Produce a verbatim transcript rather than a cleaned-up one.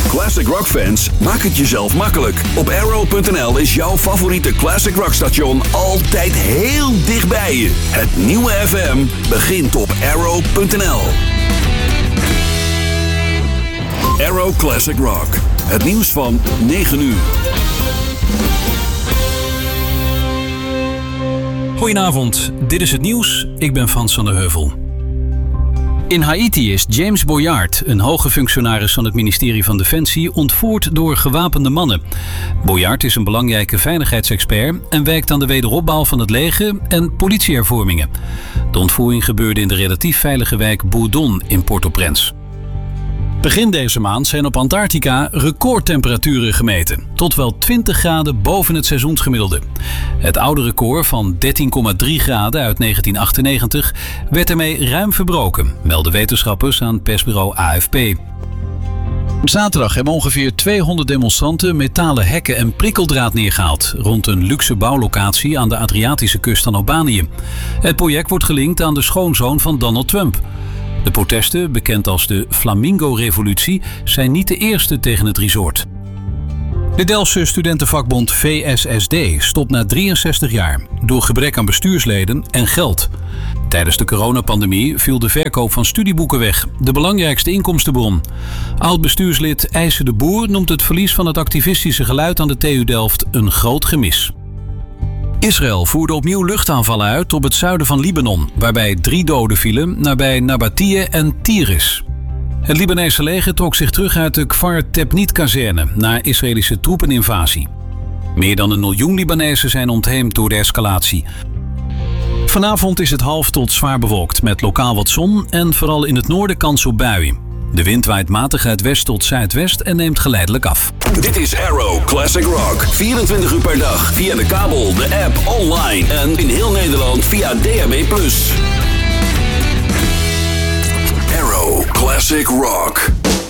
Classic Rock fans, maak het jezelf makkelijk. Op Arrow punt n l is jouw favoriete Classic Rock station altijd heel dichtbij je. Het nieuwe F M begint op Arrow punt n l. Arrow Classic Rock. Het nieuws van negen uur. Goedenavond, dit is het nieuws. Ik ben Frans van der Heuvel. In Haiti is James Boyard, een hoge functionaris van het ministerie van Defensie, ontvoerd door gewapende mannen. Boyard is een belangrijke veiligheidsexpert en werkt aan de wederopbouw van het leger en politiehervormingen. De ontvoering gebeurde in de relatief veilige wijk Bourdon in Port-au-Prince. Begin deze maand zijn op Antarctica recordtemperaturen gemeten. Tot wel twintig graden boven het seizoensgemiddelde. Het oude record van dertien komma drie graden uit negentien achtennegentig werd ermee ruim verbroken, melden wetenschappers aan persbureau A F P. Zaterdag hebben ongeveer tweehonderd demonstranten metalen hekken en prikkeldraad neergehaald rond een luxe bouwlocatie aan de Adriatische kust van Albanië. Het project wordt gelinkt aan de schoonzoon van Donald Trump. De protesten, bekend als de Flamingo-revolutie, zijn niet de eerste tegen het resort. De Delftse studentenvakbond V S S D stopt na drieënzestig jaar door gebrek aan bestuursleden en geld. Tijdens de coronapandemie viel de verkoop van studieboeken weg, de belangrijkste inkomstenbron. Oud-bestuurslid Eise de Boer noemt het verlies van het activistische geluid aan de T U Delft een groot gemis. Israël voerde opnieuw luchtaanvallen uit op het zuiden van Libanon, waarbij drie doden vielen nabij Nabatiyeh en Tiris. Het Libanese leger trok zich terug uit de Kfar Tebnit-kazerne na Israëlische troepeninvasie. Meer dan een miljoen Libanezen zijn ontheemd door de escalatie. Vanavond is het half tot zwaar bewolkt met lokaal wat zon en vooral in het noorden kans op buien. De wind waait matig uit west tot zuidwest en neemt geleidelijk af. Dit is Arrow Classic Rock. vierentwintig uur per dag via de kabel, de app, online en in heel Nederland via D A B plus. Arrow Classic Rock.